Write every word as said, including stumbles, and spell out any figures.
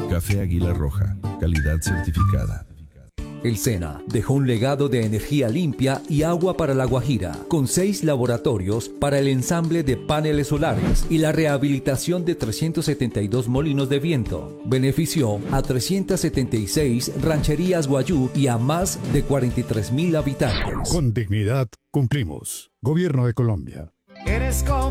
Café Águila Roja, calidad certificada. El SENA dejó un legado de energía limpia y agua para La Guajira, con seis laboratorios para el ensamble de paneles solares y la rehabilitación de trescientos setenta y dos molinos de viento. Benefició a trescientas setenta y seis rancherías guayú y a más de cuarenta y tres mil habitantes. Con dignidad cumplimos. Gobierno de Colombia. Eres como